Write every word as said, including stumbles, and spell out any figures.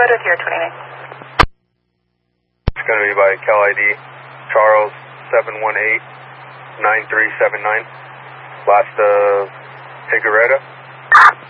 code with your twenty-nine. It's going to be by Cal I D, Charles seven one eight nine three seven nine, last of Higuereta.